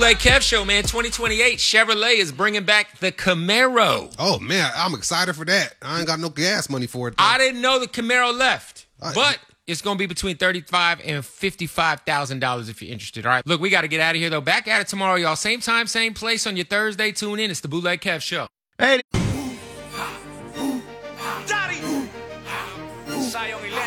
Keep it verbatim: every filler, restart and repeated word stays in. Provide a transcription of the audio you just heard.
Bootleg Kev Show, man. twenty twenty-eight, Chevrolet is bringing back the Camaro. Oh, man, I'm excited for that. I ain't got no gas money for it, though. I didn't know the Camaro left, I, but it's going to be between thirty-five thousand dollars and fifty-five thousand dollars if you're interested. All right, look, we got to get out of here, though. Back at it tomorrow, y'all. Same time, same place on your Thursday. Tune in. It's the Bootleg Kev Show. Hey. Daddy. Zion